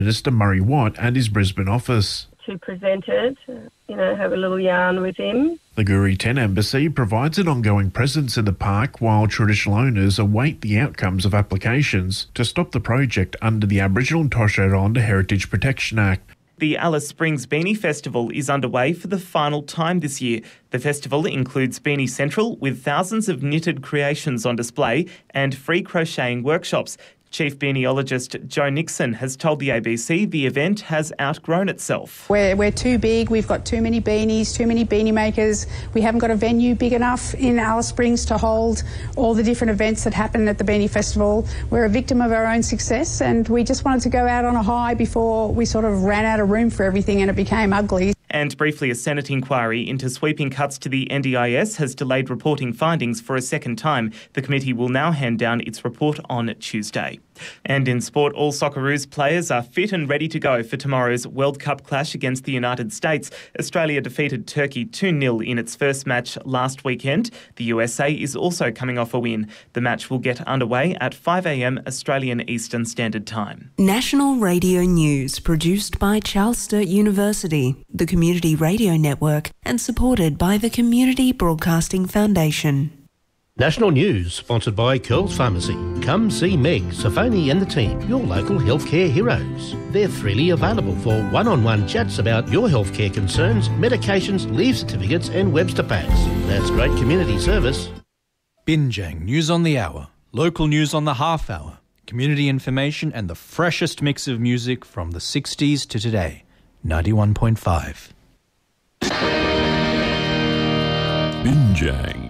Minister Murray Watt at his Brisbane office. To present it, have a little yarn with him. The Guri 10 Embassy provides an ongoing presence in the park while traditional owners await the outcomes of applications to stop the project under the Aboriginal and Torres Strait Islander Heritage Protection Act. The Alice Springs Beanie Festival is underway for the final time this year. The festival includes Beanie Central with thousands of knitted creations on display and free crocheting workshops. Chief beaniologist Joe Nixon has told the ABC the event has outgrown itself. We're too big, we've got too many beanies, too many beanie makers. We haven't got a venue big enough in Alice Springs to hold all the different events that happen at the Beanie Festival. We're a victim of our own success and we just wanted to go out on a high before we sort of ran out of room for everything and it became ugly. And briefly, a Senate inquiry into sweeping cuts to the NDIS has delayed reporting findings for a second time. The committee will now hand down its report on Tuesday. And in sport, all Socceroos players are fit and ready to go for tomorrow's World Cup clash against the United States. Australia defeated Turkey 2-0 in its first match last weekend. The USA is also coming off a win. The match will get underway at 5 a.m. Australian Eastern Standard Time. National Radio News, produced by Charles Sturt University, the Community Radio Network, and supported by the Community Broadcasting Foundation. National News, sponsored by Curls Pharmacy. Come see Meg, Safoni and the team, your local healthcare heroes. They're freely available for one-on-one chats about your healthcare concerns, medications, leave certificates and Webster packs. That's great community service. Binjang News on the Hour, local news on the half hour, community information and the freshest mix of music from the 60s to today. 91.5. Binjang.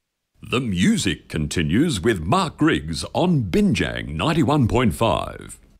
The music continues with Mark Griggs on Binjang 91.5.